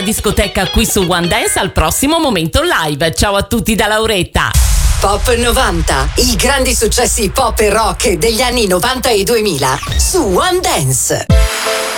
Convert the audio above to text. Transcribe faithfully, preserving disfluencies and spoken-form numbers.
Discoteca qui su One Dance al prossimo Momento Live. Ciao a tutti da Lauretta. Pop novanta, i grandi successi pop e rock degli anni novanta e duemila su One Dance.